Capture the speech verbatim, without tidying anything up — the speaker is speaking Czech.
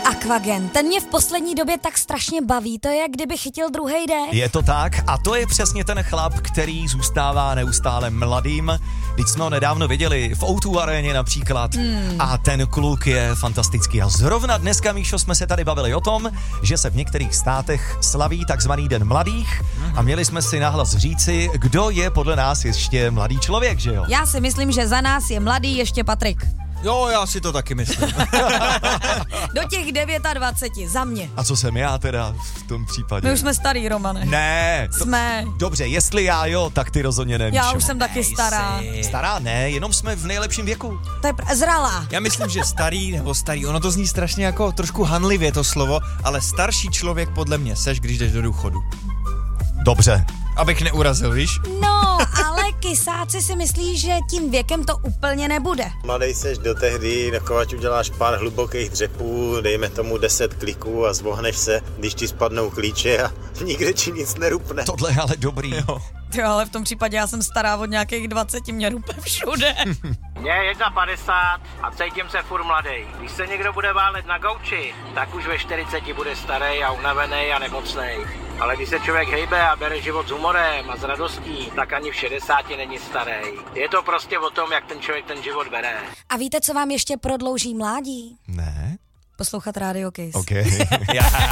Aquagen, ten mě v poslední době tak strašně baví, to je, jak kdyby chytil druhej dech. Je to tak a to je přesně ten chlap, který zůstává neustále mladým. Teď jsme ho nedávno viděli v ó dva aréně například hmm. a ten kluk je fantastický. A zrovna dneska, Míšo, jsme se tady bavili o tom, že se v některých státech slaví takzvaný Den mladých hmm. a měli jsme si nahlas říci, kdo je podle nás ještě mladý člověk, že jo? Já si myslím, že za nás je mladý ještě Patrik. Jo, já si to taky myslím. Do těch dvacet devět, za mě. A co jsem já teda v tom případě? My už jsme starý, Romane. Ne. To... Jsme. Dobře, jestli já jo, tak ty rozhodně ne, Já Míšo. už jsem taky stará. Stará ne, jenom jsme v nejlepším věku. To je pr- zralá. Já myslím, že starý nebo starý, ono to zní strašně jako trošku hanlivě to slovo, ale starší člověk podle mě seš, když jdeš do důchodu. Dobře. Abych neurazil, víš? No, ale kysáci si myslí, že tím věkem to úplně nebude. Mladej seš do tehdy, dokud uděláš pár hlubokých dřepů, dejme tomu deset kliků a zvohneš se, když ti spadnou klíče a nikde ti nic nerupne. Tohle je ale dobrý. Jo. Jo, ale v tom případě já jsem stará od nějakých dvaceti, mě rupe všude. Mně je padesát a cítím se furt mladej. Když se někdo bude válet na gauči, tak už ve čtyřiceti bude starý a unavený a nemocnej. Ale když se člověk hejbe a bere život s humorem a s radostí, tak ani v šedesáti není starý. Je to prostě o tom, jak ten člověk ten život bere. A víte, co vám ještě prodlouží mládí? Ne? Poslouchat Radio Kiss. Okay.